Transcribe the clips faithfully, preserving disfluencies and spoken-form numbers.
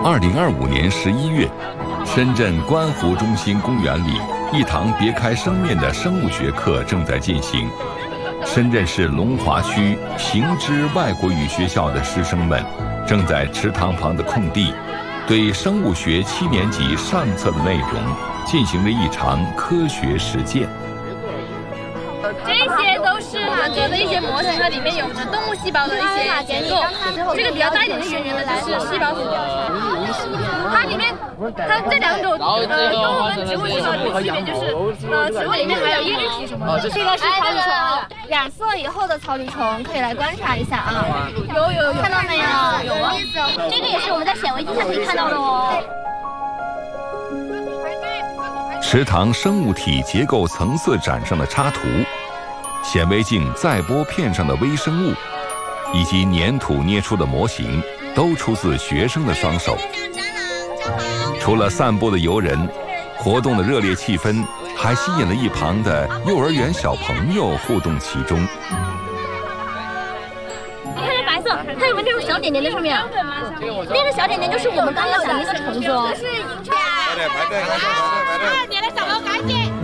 二零二五年十一月，深圳观湖中心公园里，一堂别开生面的生物学课正在进行。深圳市龙华区平支外国语学校的师生们，正在池塘旁的空地，对生物学七年级上册的内容进行了一场科学实践。 这些都是我们做的一些模型，它里面有的动物细胞的一些结构。这个比较大一点的圆圆的就是细胞核，它里面它这两种呃动物跟植物细胞的区别就是，呃植物里面还有叶绿体什么的。这个是草履虫，染色以后的草履虫，可以来观察一下啊。有有有，看到没有？有啊。这个也是我们在显微镜上可以看到的哦。 池塘生物体结构层次展上的插图，显微镜载波片上的微生物，以及粘土捏出的模型，都出自学生的双手。除了散步的游人，活动的热烈气氛还吸引了一旁的幼儿园小朋友互动其中。 你看这白色，它有没有那种小点点在上面？那个小点点就是我们刚刚讲的那个虫子哦。这是银雀。排队排队排队排队！二点的小狗赶紧。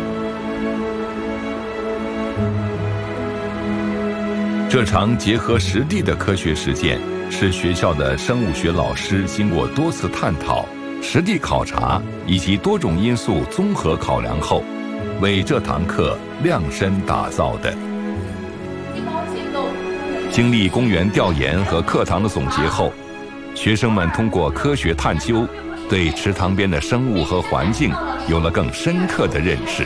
这场结合实地的科学实践，是学校的生物学老师经过多次探讨、实地考察以及多种因素综合考量后，为这堂课量身打造的。经历公园调研和课堂的总结后，学生们通过科学探究，对池塘边的生物和环境有了更深刻的认识。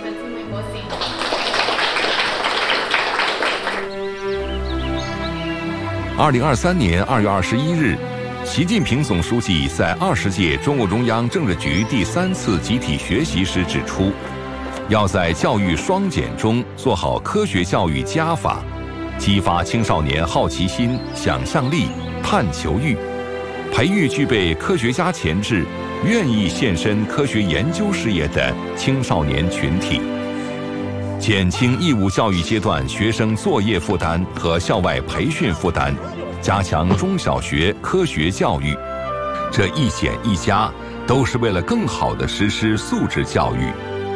二零二三年二月二十一日，习近平总书记在二十届中共中央政治局第三次集体学习时指出，要在教育双减中做好科学教育加法，激发青少年好奇心、想象力、探求欲，培育具备科学家潜质、愿意献身科学研究事业的青少年群体，减轻义务教育阶段学生作业负担和校外培训负担，加强中小学科学教育。这一减一加，都是为了更好地实施素质教育。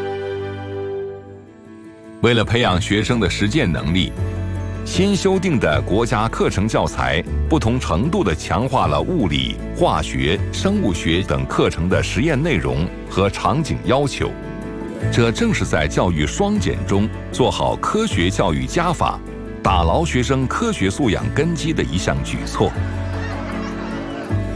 为了培养学生的实践能力，新修订的国家课程教材不同程度地强化了物理、化学、生物学等课程的实验内容和场景要求。这正是在教育双减中做好科学教育加法，打牢学生科学素养根基的一项举措。